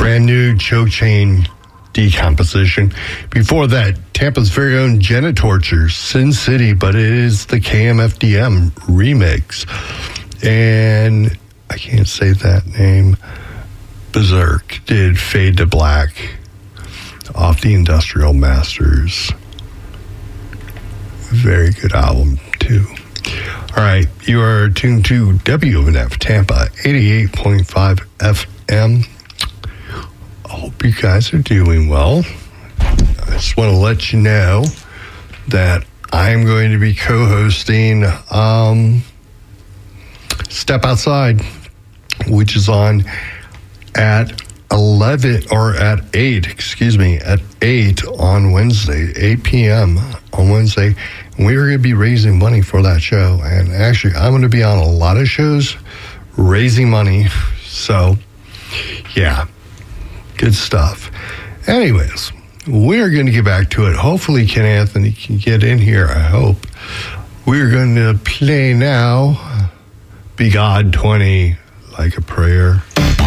brand new choke chain decomposition. Before that, Tampa's very own Genitorture, Sin City, but it is the KMFDM remix. And I can't say that name. Berserk did Fade to Black off the Industrial Masters. Very good album, too. All right, you are tuned to WMNF Tampa 88.5 FM. I hope you guys are doing well. I just want to let you know that I'm going to be co-hosting Step Outside, which is on at 11 or at 8, at 8 on Wednesday, 8 p.m. on Wednesday. And we are going to be raising money for that show. And actually, I'm going to be on a lot of shows raising money. So, yeah, good stuff. Anyways, we're going to get back to it. Hopefully, Ken Anthony can get in here, I hope. We're going to play now Be God 20, Like a Prayer.